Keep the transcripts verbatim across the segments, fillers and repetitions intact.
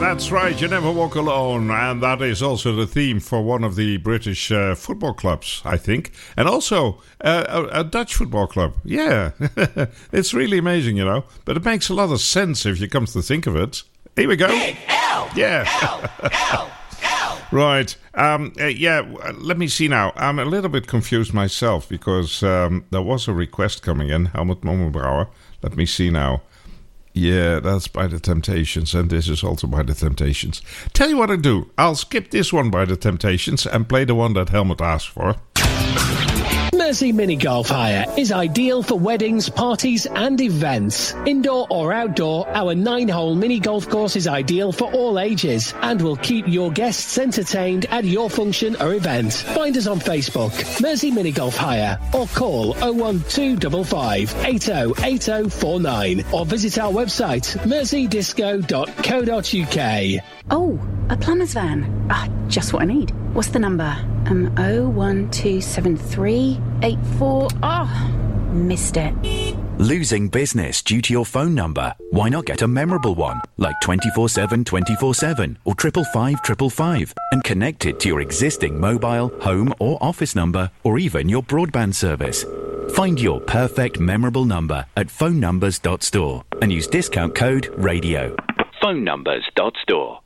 That's right, you never walk alone. And that is also the theme for one of the British uh, football clubs, I think. And also uh, a, a Dutch football club. Yeah, it's really amazing, you know. But it makes a lot of sense if you come to think of it. Here we go. Big L. Yeah. L. L. L. Right. Um, uh, yeah, let me see now. I'm a little bit confused myself because um, there was a request coming in. Helmut Mommelbrouwer. Let me see now. Yeah, that's by the Temptations, and this is also by the Temptations. Tell you what I do. I'll skip this one by the Temptations and play the one that Helmut asked for. Mersey Mini Golf Hire is ideal for weddings, parties and events. Indoor or outdoor, our nine-hole mini golf course is ideal for all ages and will keep your guests entertained at your function or event. Find us on Facebook, Mersey Mini Golf Hire, or call oh one two five five, eight oh eight oh four nine or visit our website, mersey disco dot co dot uk. Oh, a plumber's van. Ah, just what I need. What's the number? Um, oh one two seven three eight four. Oh, missed it. Losing business due to your phone number? Why not get a memorable one, like twenty-four seven twenty-four seven or triple five triple five, and connect it to your existing mobile, home or office number, or even your broadband service. Find your perfect memorable number at phone numbers dot store and use discount code RADIO. phone numbers dot store.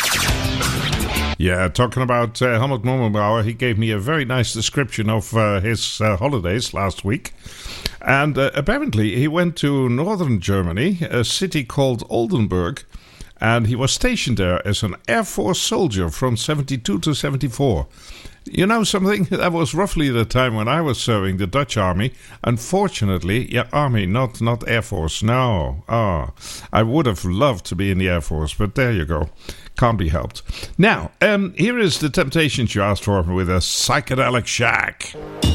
Yeah, talking about uh, Helmut Mommelbrouwer, he gave me a very nice description of uh, his uh, holidays last week. And uh, apparently he went to northern Germany, a city called Oldenburg, and he was stationed there as an Air Force soldier from seventy-two to seventy-four. You know something? That was roughly the time when I was serving the Dutch Army. Unfortunately, yeah, Army, not not Air Force. No. Oh, I would have loved to be in the Air Force, but there you go. Can't be helped. Now, um, here is the Temptations you asked for with a Psychedelic Shack.